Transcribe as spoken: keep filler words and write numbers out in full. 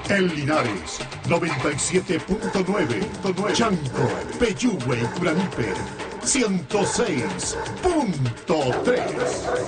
El Linares, noventa y siete punto nueve. Chanco, Peyúgue y Curanipe, ciento seis punto tres.